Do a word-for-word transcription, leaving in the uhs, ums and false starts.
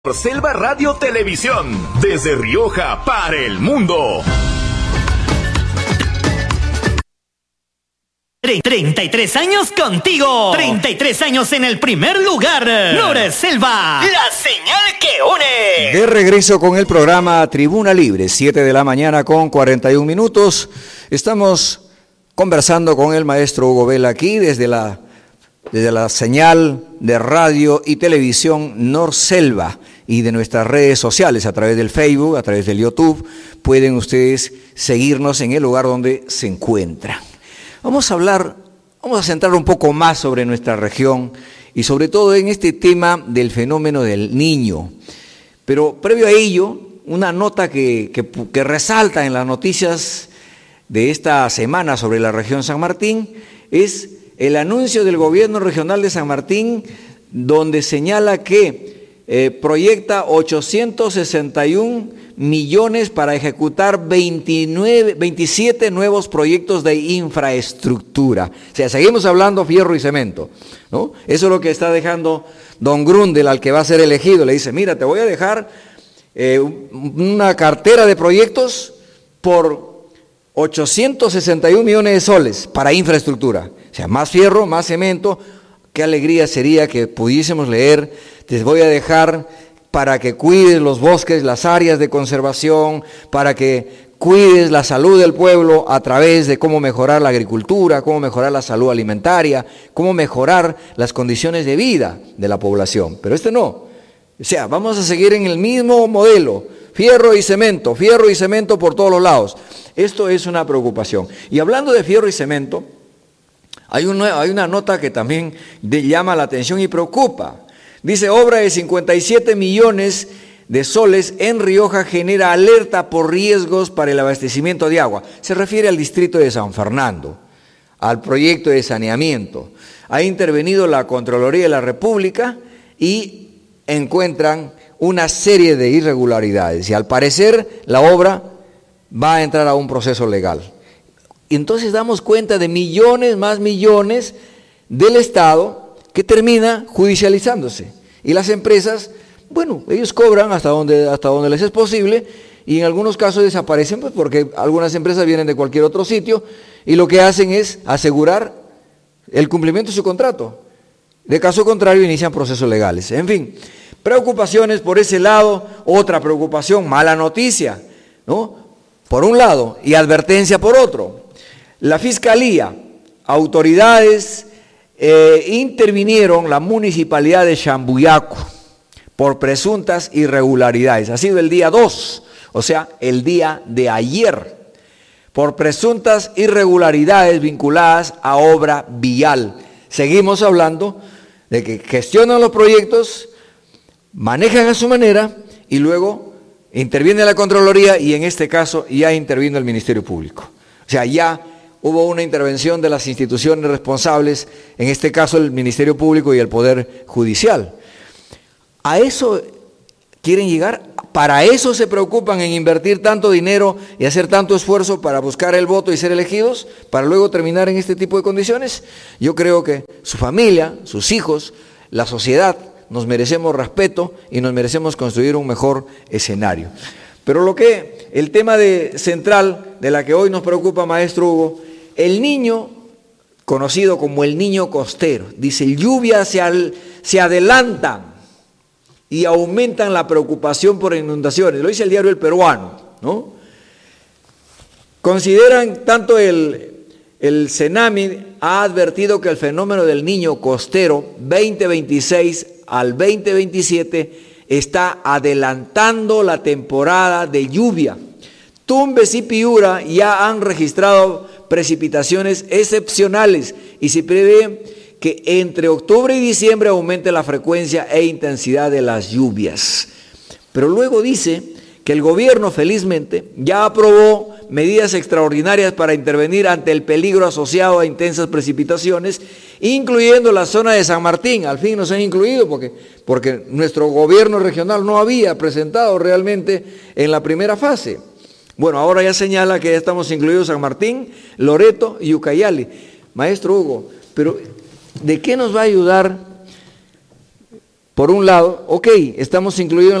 Selva Radio Televisión, desde Rioja para el mundo. treinta y tres años contigo. treinta y tres años en el primer lugar. Norselva, la señal que une. De regreso con el programa Tribuna Libre, siete de la mañana con cuarenta y un minutos. Estamos conversando con el maestro Hugo Vela aquí desde la, desde la señal de radio y televisión Norselva y de nuestras redes sociales a través del Facebook, a través del YouTube. Pueden ustedes seguirnos en el lugar donde se encuentran. Vamos a hablar, vamos a centrar un poco más sobre nuestra región y sobre todo en este tema del fenómeno del niño. Pero previo a ello, una nota que, que, que resalta en las noticias de esta semana sobre la región San Martín es el anuncio del gobierno regional de San Martín, donde señala que eh, proyecta ochocientos sesenta y un millones para ejecutar veintinueve, veintisiete nuevos proyectos de infraestructura. O sea, seguimos hablando fierro y cemento, ¿no? Eso es lo que está dejando don Grundel al que va a ser elegido. Le dice, mira, te voy a dejar eh, una cartera de proyectos por ochocientos sesenta y un millones de soles para infraestructura. O sea, más fierro, más cemento. Qué alegría sería que pudiésemos leer, te voy a dejar para que cuides los bosques, las áreas de conservación, para que cuides la salud del pueblo a través de cómo mejorar la agricultura, cómo mejorar la salud alimentaria, cómo mejorar las condiciones de vida de la población. Pero este no. O sea, vamos a seguir en el mismo modelo, fierro y cemento, fierro y cemento por todos los lados. Esto es una preocupación. Y hablando de fierro y cemento, hay una, hay una nota que también de, llama la atención y preocupa. Dice, obra de cincuenta y siete millones de soles en Rioja genera alerta por riesgos para el abastecimiento de agua. Se refiere al distrito de San Fernando, al proyecto de saneamiento. Ha intervenido la Contraloría de la República y encuentran una serie de irregularidades. Y al parecer la obra va a entrar a un proceso legal. Y entonces damos cuenta de millones más millones del Estado que termina judicializándose. Y las empresas, bueno, ellos cobran hasta donde, hasta donde les es posible y en algunos casos desaparecen pues porque algunas empresas vienen de cualquier otro sitio y lo que hacen es asegurar el cumplimiento de su contrato. De caso contrario inician procesos legales. En fin, preocupaciones por ese lado, otra preocupación, mala noticia, ¿no? Por un lado y advertencia por otro. La Fiscalía, autoridades, Eh, intervinieron la municipalidad de Chambuyaco por presuntas irregularidades. Ha sido el día dos, o sea, el día de ayer, por presuntas irregularidades vinculadas a obra vial. Seguimos hablando de que gestionan los proyectos, manejan a su manera y luego interviene la Contraloría y en este caso ya intervino el Ministerio Público. O sea, ya hubo una intervención de las instituciones responsables, en este caso el Ministerio Público y el Poder Judicial. ¿A eso quieren llegar? ¿Para eso se preocupan en invertir tanto dinero y hacer tanto esfuerzo para buscar el voto y ser elegidos, para luego terminar en este tipo de condiciones? Yo creo que su familia, sus hijos, la sociedad, nos merecemos respeto y nos merecemos construir un mejor escenario. Pero lo que, el tema de, central de la que hoy nos preocupa, maestro Hugo, el niño, conocido como el niño costero, dice, lluvias se, al, se adelantan y aumentan la preocupación por inundaciones. Lo dice el diario El Peruano, ¿no? Consideran, tanto el, el CENAMI ha advertido que el fenómeno del niño costero veinte veintiséis al veinte veintisiete está adelantando la temporada de lluvia. Tumbes y Piura ya han registrado precipitaciones excepcionales y se prevé que entre octubre y diciembre aumente la frecuencia e intensidad de las lluvias. Pero luego dice que el gobierno felizmente ya aprobó medidas extraordinarias para intervenir ante el peligro asociado a intensas precipitaciones, incluyendo la zona de San Martín. Al fin nos han incluido porque, porque nuestro gobierno regional no había presentado realmente en la primera fase. Bueno, ahora ya señala que ya estamos incluidos San Martín, Loreto y Ucayali. Maestro Hugo, pero ¿de qué nos va a ayudar por un lado, ok, estamos incluidos en